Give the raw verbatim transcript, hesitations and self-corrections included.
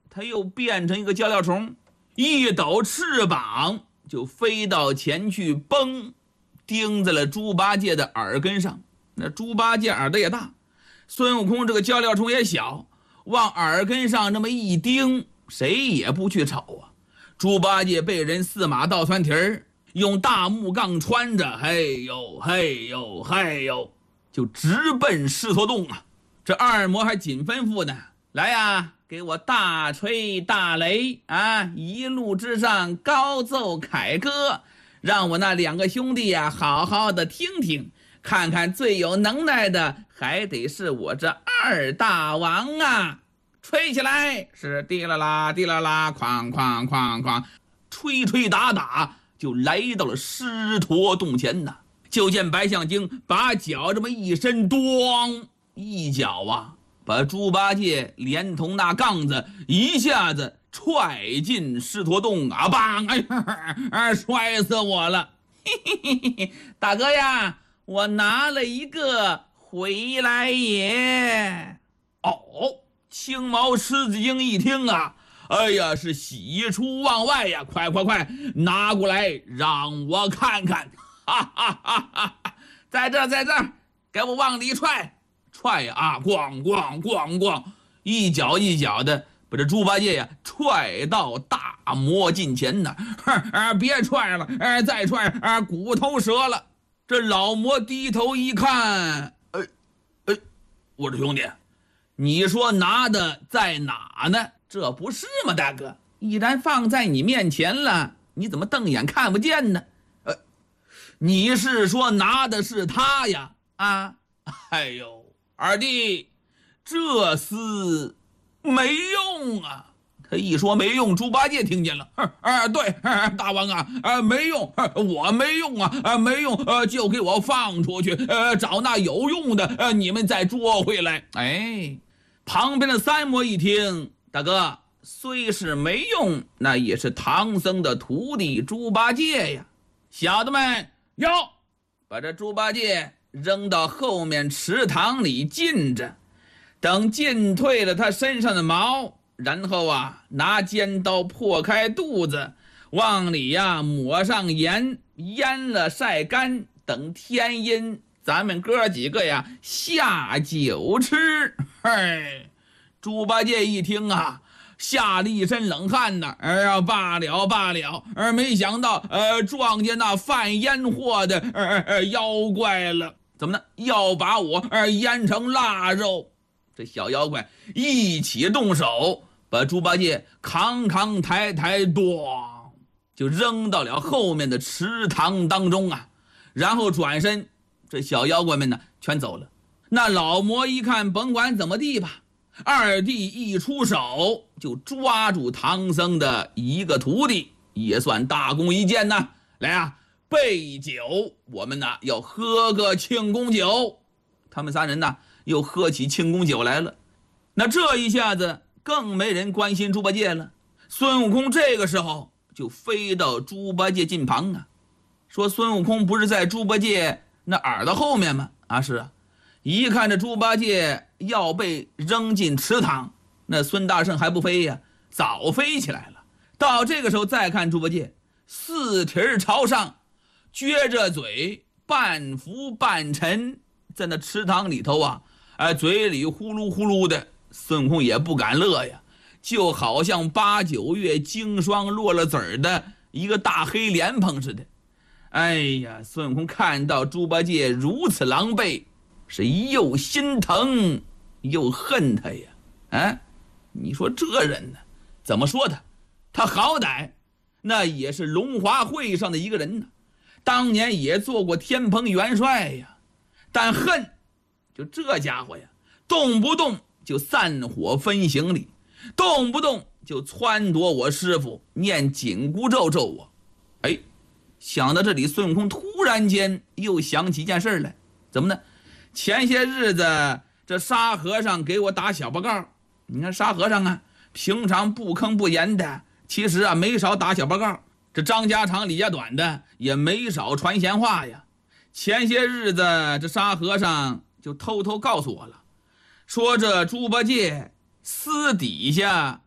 他又变成一个鹪鹩虫，一抖翅膀就飞到前去，嘣，钉在了猪八戒的耳根上。那猪八戒耳朵也大，孙悟空这个鹪鹩虫也小，往耳根上这么一钉，谁也不去瞅啊。猪八戒被人四马倒穿蹄儿，用大木杠穿着，嘿呦嘿呦嘿呦，就直奔狮驼洞啊。这二魔还紧吩咐呢，来呀，给我大吹大擂啊，一路之上高奏凯歌，让我那两个兄弟呀、啊、好好的听听，看看最有能耐的还得是我这二大王啊。吹起来，是滴啦啦滴啦啦，哐哐哐哐，吹吹打打就来到了狮驼洞前呐。就见白象精把脚这么一伸，咣一脚啊，把猪八戒连同那杠子一下子踹进狮驼洞啊！梆！哎呀，摔死我了！嘿嘿嘿嘿，大哥呀，我拿了一个回来也。哦。青毛狮子精一听啊，哎呀，是喜出望外呀！快快快，拿过来让我看看！哈哈哈哈！在这，在这，给我往里踹，踹呀！啊，咣咣咣咣，一脚一脚的把这猪八戒呀踹到大魔近前呢。啊，别踹了，啊，再踹啊，骨头折了。这老魔低头一看，哎哎，我的兄弟。你说拿的在哪呢？这不是吗，大哥？已然放在你面前了，你怎么瞪眼看不见呢？呃，你是说拿的是他呀？啊，哎呦，二弟，这厮没用啊！他一说没用，猪八戒听见了，啊，对，大王啊，啊，没用，我没用啊，啊，没用，呃，就给我放出去，呃，找那有用的，呃，你们再捉回来。哎。旁边的三魔一听，大哥，虽是没用，那也是唐僧的徒弟猪八戒呀。小的们，哟，把这猪八戒扔到后面池塘里浸着，等浸退了他身上的毛，然后啊，拿尖刀破开肚子，往里呀抹上盐，腌了晒干，等天阴，咱们哥几个呀下酒吃。嘿，猪八戒一听啊，吓了一身冷汗呐！哎呀，罢了罢了，而没想到呃撞见那贩烟货的呃呃妖怪了。怎么呢？要把我呃腌成腊肉。这小妖怪一起动手，把猪八戒扛扛抬抬，咣就扔到了后面的池塘当中啊！然后转身，这小妖怪们呢全走了。那老魔一看，甭管怎么地吧，二弟一出手就抓住唐僧的一个徒弟，也算大功一件呐。来啊，备酒，我们呢要喝个庆功酒。他们三人呢又喝起庆功酒来了。那这一下子更没人关心猪八戒了。孙悟空这个时候就飞到猪八戒近旁啊，说孙悟空不是在猪八戒那耳朵后面吗？啊，是啊。一看这猪八戒要被扔进池塘，那孙大圣还不飞呀，早飞起来了。到这个时候再看猪八戒，四蹄朝上，撅着嘴，半浮半沉，在那池塘里头啊，哎，嘴里呼噜呼噜的。孙悟空也不敢乐呀，就好像八九月经霜落了籽儿的一个大黑莲蓬似的。哎呀，孙悟空看到猪八戒如此狼狈，是又心疼又恨他呀！啊，你说这人呢，怎么说他？他好歹那也是龙华会上的一个人呢，当年也做过天蓬元帅呀。但恨，就这家伙呀，动不动就散伙分行李，动不动就撺掇我师傅念紧箍咒咒我。哎，想到这里，孙悟空突然间又想起一件事来，怎么呢？前些日子这沙和尚给我打小报告，你看沙和尚啊，平常不吭不言的，其实啊没少打小报告。这张家长李家短的也没少传闲话呀。前些日子这沙和尚就偷偷告诉我了，说这猪八戒私底下